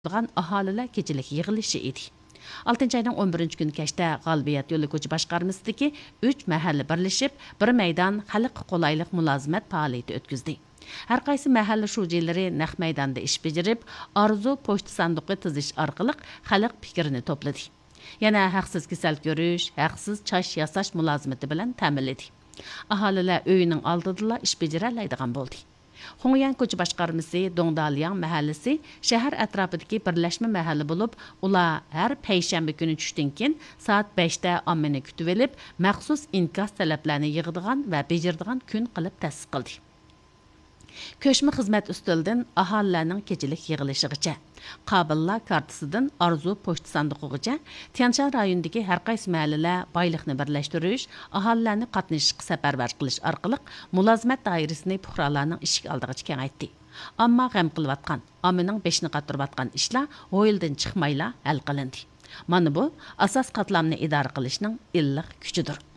aholilar kechilik yig'ilishi edi. 6 ayning 11 kuni kechda G'albiyat yo'li ko'cha boshqarmasidagi 3 mahalla birlashib, bir maydon xalq qolaylik mulozimat faoliyati o'tkazdi. Har qaysi mahalla shujilari naq maydonda ish bajarib, arzu pochta sanduqi tizish orqali xalq fikrini to'pladi. Yana haqsiz kasal ko'rish, haqsiz chash yasash mulozimati bilan ta'minladi. Aholilar uyning oldida ish bajara oladigan bo'ldi. Xongyan ko'cha boshqarmasi Dongdalyan mahallasi shahar atrofidagi birlashma mahalla bo'lib, ular har payshanba kuni tushdan keyin soat 5 da ommani kutib olib, maxsus inkos talablarini yig'adigan va bajaradigan kun qilib ta'sis qildi. Köşme xizmat üstüldün ahalilarning kechilik yig'ilishigacha, Qabillar kartasidan Arzu pochta sanduqigacha Tianshan rayonidagi har qaysi mahallalar boyliqni birlashtirish, aholilarni qatnashishga safarbar qilish orqali mulozimat doirasini fuqarolarning eshik oldigacha kengaytdi. Ammo g'am qilayotgan, ommaning beshini qatirayotgan ishlar o'yildan chiqmayla hal qilindi. Mana bu asos qatlamni idora qilishning illiq kuchidir.